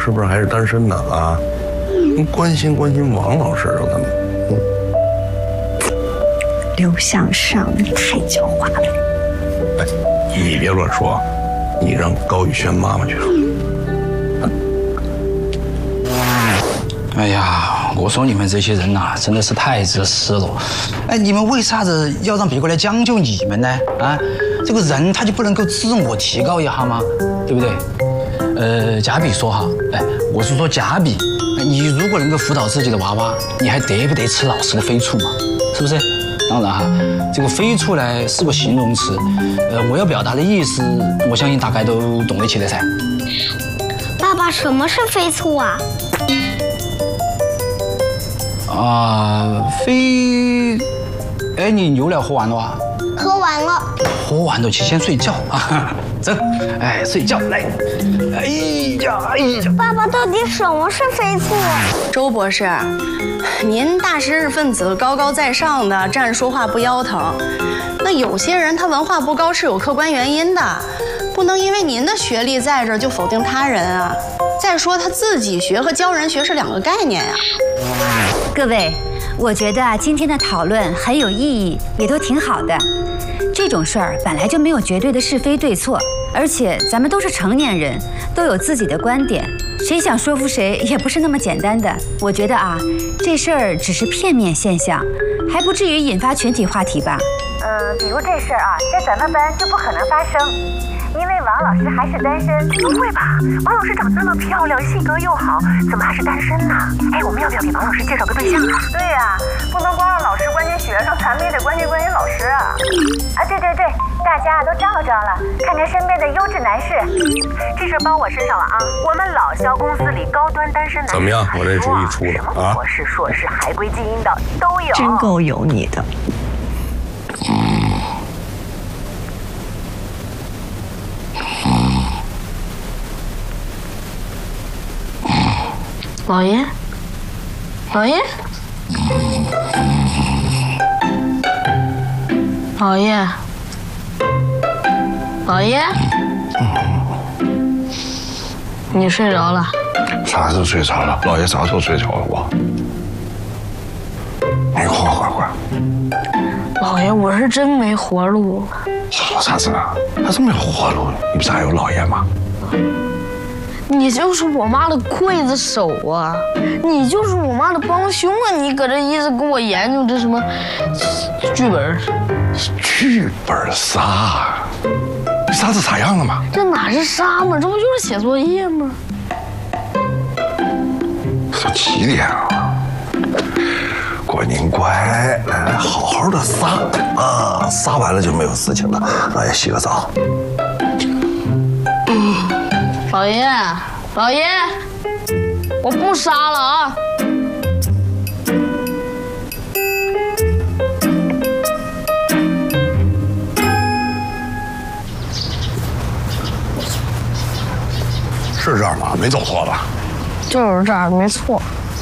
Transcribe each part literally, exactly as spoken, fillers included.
是不是还是单身呢？啊，你关心关心王老师让他们。嗯， 刘向上太狡猾了。 哎，你别乱说，你让高宇轩妈妈去说。 哎呀，我说你们这些人呐、啊，真的是太自私了。哎，你们为啥子要让别个来将就你们呢？啊，这个人他就不能够自我提高一下吗？对不对？呃，假比说哈，哎，我是说假比，你如果能够辅导自己的娃娃，你还得不得吃老师的飞醋嘛？是不是？当然哈，这个飞醋呢是个形容词，呃，我要表达的意思，我相信大概都懂得起来噻。 爸爸，什么是飞醋啊？ 啊，飞，哎，你牛奶喝完了啊？ 喝完了。 喝完了去先睡觉啊！走，哎，睡觉来。哎呀，哎呀！ 爸爸，到底什么是飞醋啊？ 周博士，您大知识分子，高高在上的，站着说话不腰疼。那有些人他文化不高是有客观原因的，不能因为您的学历在这儿就否定他人啊。再说他自己学和教人学是两个概念呀、 啊。各位，我觉得啊，今天的讨论很有意义，也都挺好的。这种事儿本来就没有绝对的是非对错，而且咱们都是成年人，都有自己的观点，谁想说服谁也不是那么简单的。我觉得啊，这事儿只是片面现象，还不至于引发全体话题吧。 呃，比如这事儿啊，在咱们班就不可能发生。因为王老师还是单身。不会吧？王老师长那么漂亮，性格又好，怎么还是单身呢？哎，我们要不要给王老师介绍个对象啊？对呀、啊，不能光让老师关心学生，咱们也得关心关心老师啊！啊，对对对，大家都招招了，看看身边的优质男士。这事包我身上了啊！我们老肖公司里高端单身男士怎么样？我这主意出了啊！ 博士、硕士、海归精英的都有， 真够有你的。 老爷，老爷，老爷，老爷，你睡着了？ 啥时候睡着了？老爷啥时候睡着了？我，你快快快！ 老爷，我是真没活路。 说啥子啊？他这么有活路，你不是还有老爷吗？ 你就是我妈的刽子手啊！你就是我妈的帮凶啊！你搁这一直跟我研究这什么剧本？ 剧本杀？你杀成啥样了嘛？ 这哪是杀嘛？这不就是写作业吗？ 都几点了？果宁乖，来来，好好的杀啊！杀完了就没有事情了。老爷洗个澡。 老爷，老爷，我不杀了啊！ 是这儿吗？没走错吧？ 就是这儿，没错。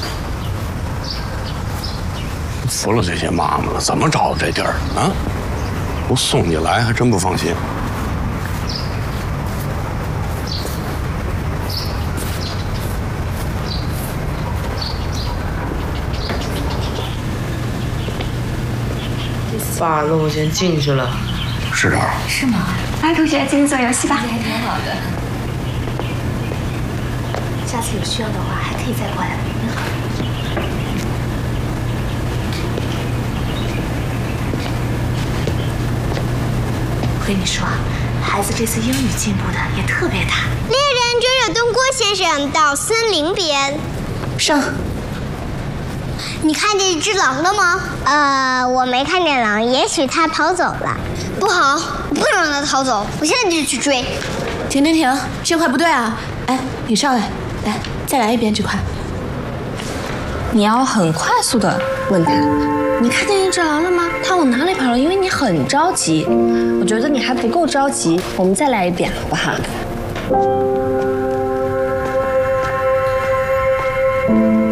服了这些妈妈了，怎么找的这地儿啊？不送你来还真不放心。 爸，那我先进去了。 是这儿。 是吗？来，同学，继续做游戏吧。还挺好的。下次有需要的话，还可以再过来。嗯。我跟你说，孩子这次英语进步的也特别大。 猎人追着东郭先生到森林边。 上。 你看见一只狼了吗？呃，我没看见狼，也许它逃走了。不好，不能让它逃走，我现在就去追。 停停停，这块不对啊！哎，你上来，来，再来一遍这块。你要很快速的问他，你看见一只狼了吗？它往哪里跑了？因为你很着急，我觉得你还不够着急，我们再来一遍好不好？